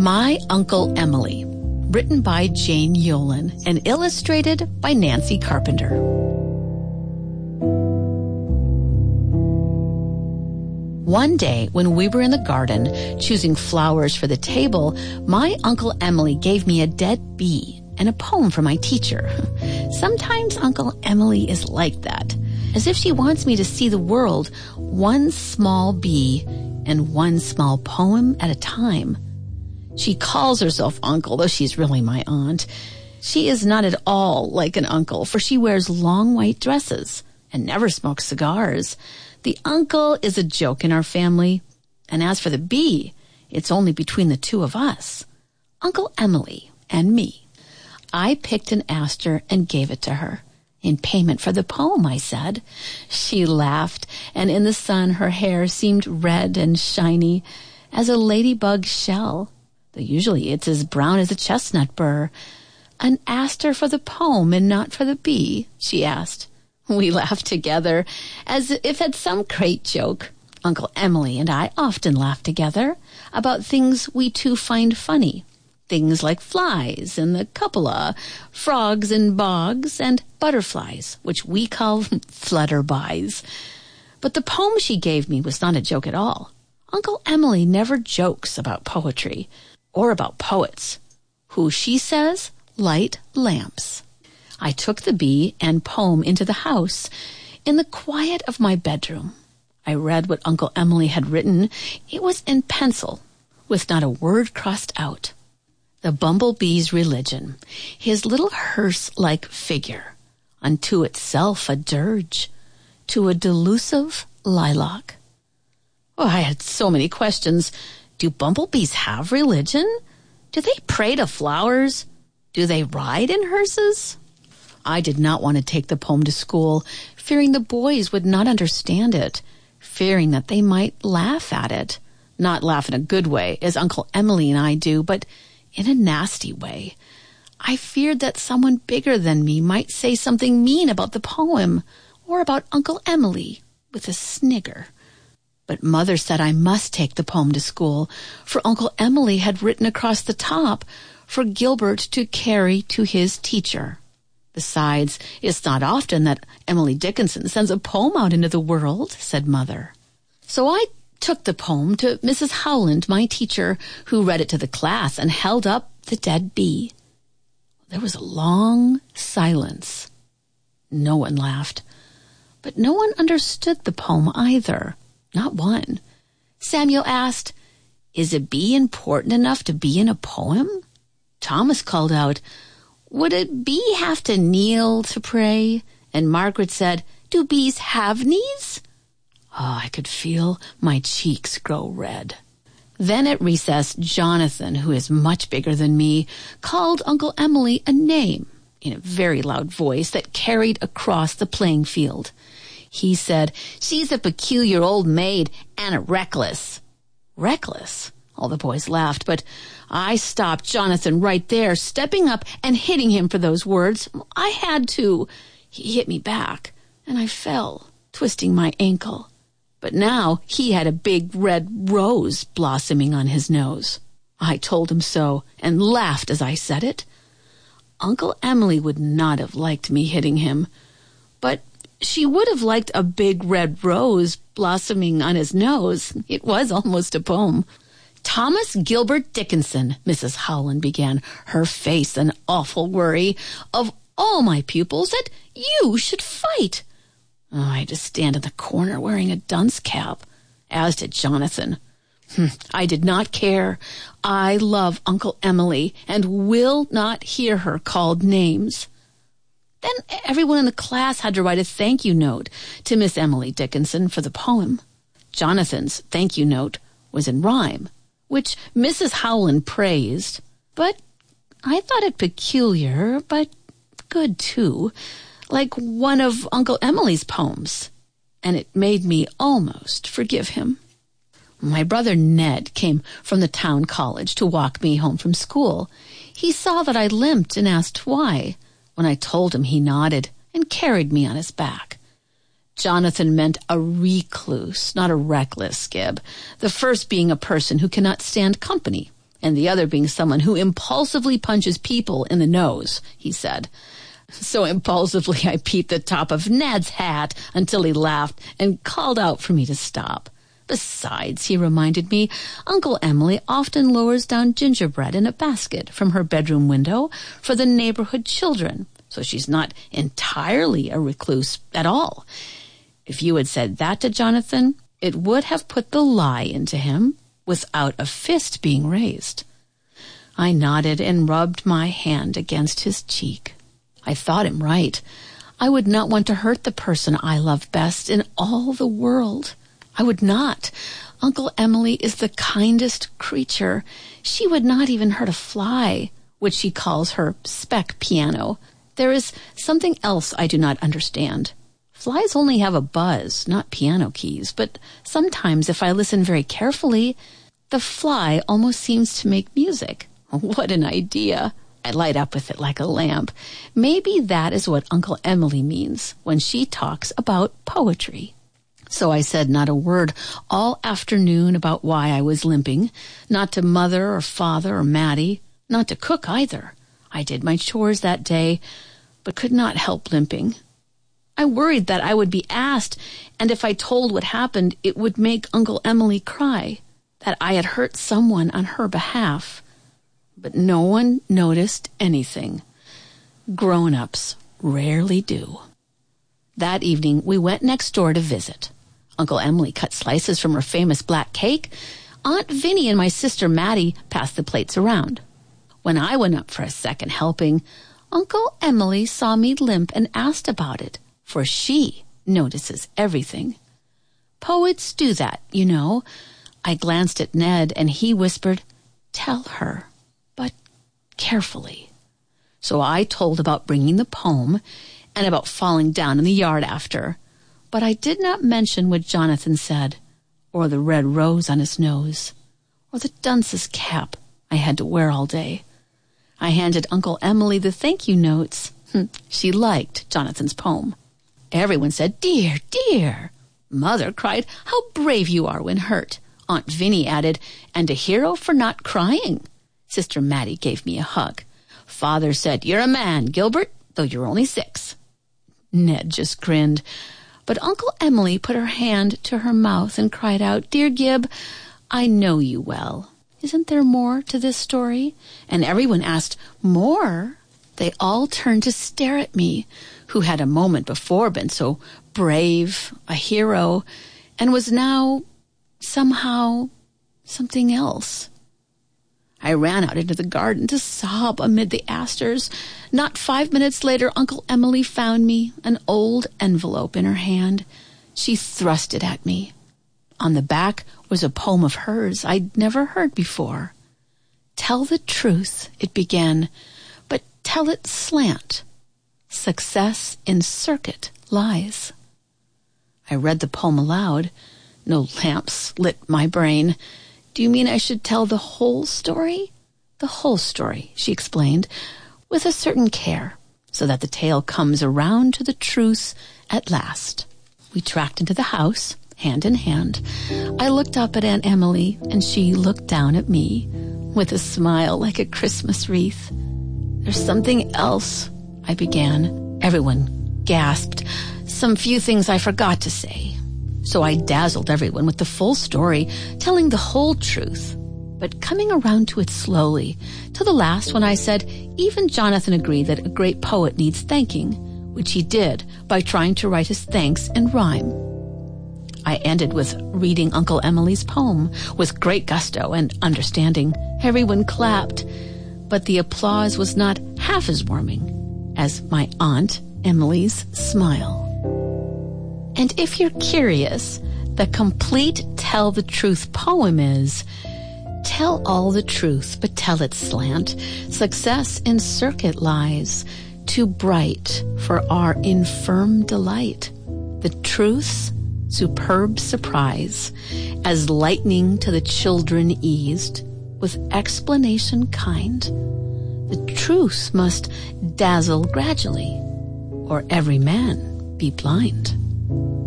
My Uncle Emily, written by Jane Yolen and illustrated by Nancy Carpenter. One day, when we were in the garden choosing flowers for the table, my Uncle Emily gave me a dead bee and a poem from my teacher. Sometimes Uncle Emily is like that, as if she wants me to see the world one small bee and one small poem at a time. She calls herself uncle, though she's really my aunt. She is not at all like an uncle, for she wears long white dresses and never smokes cigars. The uncle is a joke in our family, and as for the bee, it's only between the two of us, Uncle Emily and me. I picked an aster and gave it to her. In payment for the poem, I said. She laughed, and in the sun her hair seemed red and shiny as a ladybug's shell, though usually it's as brown as a chestnut burr. An aster for the poem and not for the bee, she asked. We laughed together, as if at some great joke. Uncle Emily and I often laugh together about things we two find funny. Things like flies and the cupola, frogs and bogs, and butterflies, which we call flutterbys. But the poem she gave me was not a joke at all. Uncle Emily never jokes about poetry or about poets, who, she says, light lamps. I took the bee and poem into the house. In the quiet of my bedroom, I read what Uncle Emily had written. It was in pencil, with not a word crossed out. The bumblebee's religion, his little hearse-like figure, unto itself a dirge, to a delusive lilac. Oh, I had so many questions. Do bumblebees have religion? Do they pray to flowers? Do they ride in hearses? I did not want to take the poem to school, fearing the boys would not understand it, fearing that they might laugh at it. Not laugh in a good way, as Uncle Emily and I do, but in a nasty way. I feared that someone bigger than me might say something mean about the poem, or about Uncle Emily, with a snigger. But Mother said I must take the poem to school, for Uncle Emily had written across the top for Gilbert to carry to his teacher. Besides, it's not often that Emily Dickinson sends a poem out into the world, said Mother. So I took the poem to Mrs. Howland, my teacher, who read it to the class and held up the dead bee. There was a long silence. No one laughed, but no one understood the poem either. Not one. Samuel asked, "Is a bee important enough to be in a poem?" Thomas called out, "Would a bee have to kneel to pray?" And Margaret said, "Do bees have knees?" Oh, I could feel my cheeks grow red. Then at recess, Jonathan, who is much bigger than me, called Uncle Emily a name in a very loud voice that carried across the playing field. He said, "She's a peculiar old maid and a reckless." Reckless? All the boys laughed, but I stopped Jonathan right there, stepping up and hitting him for those words. I had to. He hit me back, and I fell, twisting my ankle. But now he had a big red rose blossoming on his nose. I told him so and laughed as I said it. Uncle Emily would not have liked me hitting him, but she would have liked a big red rose blossoming on his nose. It was almost a poem. "Thomas Gilbert Dickinson," Mrs. Howland began, her face an awful worry, "of all my pupils, that you should fight." Oh, I had to stand in the corner wearing a dunce cap, as did Jonathan. I did not care. I love Uncle Emily and will not hear her called names. Then everyone in the class had to write a thank you note to Miss Emily Dickinson for the poem. Jonathan's thank you note was in rhyme, which Mrs. Howland praised, but I thought it peculiar, but good too, like one of Uncle Emily's poems, and it made me almost forgive him. My brother Ned came from the town college to walk me home from school. He saw that I limped and asked why. When I told him, he nodded and carried me on his back. Jonathan meant a recluse, not a reckless, Skib, the first being a person who cannot stand company, and the other being someone who impulsively punches people in the nose, he said. So impulsively, I peeped the top of Ned's hat until he laughed and called out for me to stop. Besides, he reminded me, Uncle Emily often lowers down gingerbread in a basket from her bedroom window for the neighborhood children, so she's not entirely a recluse at all. If you had said that to Jonathan, it would have put the lie into him without a fist being raised. I nodded and rubbed my hand against his cheek. I thought him right. I would not want to hurt the person I love best in all the world. I would not. Uncle Emily is the kindest creature. She would not even hurt a fly, which she calls her speck piano. There is something else I do not understand. Flies only have a buzz, not piano keys, but sometimes if I listen very carefully, the fly almost seems to make music. What an idea. I light up with it like a lamp. Maybe that is what Uncle Emily means when she talks about poetry. So I said not a word all afternoon about why I was limping, not to Mother or Father or Maddie, not to Cook either. I did my chores that day, but could not help limping. I worried that I would be asked, and if I told what happened, it would make Uncle Emily cry, that I had hurt someone on her behalf. But no one noticed anything. Grown-ups rarely do. That evening, we went next door to visit. Uncle Emily cut slices from her famous black cake. Aunt Vinny and my sister Maddie passed the plates around. When I went up for a second helping, Uncle Emily saw me limp and asked about it, for she notices everything. Poets do that, you know. I glanced at Ned, and he whispered, "Tell her, but carefully." So I told about bringing the poem and about falling down in the yard after. But I did not mention what Jonathan said, or the red rose on his nose, or the dunce's cap I had to wear all day. I handed Uncle Emily the thank you notes. She liked Jonathan's poem. Everyone said, "Dear, dear." Mother cried, "How brave you are when hurt." Aunt Vinny added, "And a hero for not crying." Sister Maddie gave me a hug. Father said, "You're a man, Gilbert, though you're only 6. Ned just grinned. But Uncle Emily put her hand to her mouth and cried out, "Dear Gib, I know you well. Isn't there more to this story?" And everyone asked, "More?" They all turned to stare at me, who had a moment before been so brave, a hero, and was now somehow something else. I ran out into the garden to sob amid the asters. Not 5 minutes later, Uncle Emily found me, an old envelope in her hand. She thrust it at me. On the back was a poem of hers I'd never heard before. "Tell the truth," it began, "but tell it slant. Success in circuit lies." I read the poem aloud. No lamps lit my brain. "Do you mean I should tell the whole story?" "The whole story," she explained, "with a certain care, so that the tale comes around to the truth at last." We tracked into the house, hand in hand. I looked up at Aunt Emily, and she looked down at me with a smile like a Christmas wreath. "There's something else," I began. Everyone gasped. Some few things I forgot to say. So I dazzled everyone with the full story, telling the whole truth, but coming around to it slowly, to the last when I said even Jonathan agreed that a great poet needs thanking, which he did by trying to write his thanks in rhyme. I ended with reading Uncle Emily's poem with great gusto and understanding. Everyone clapped, but the applause was not half as warming as my Aunt Emily's smile. And if you're curious, the complete Tell the Truth poem is, "Tell all the truth, but tell it slant. Success in circuit lies, too bright for our infirm delight. The truth's superb surprise, as lightning to the children eased, with explanation kind. The truth must dazzle gradually, or every man be blind."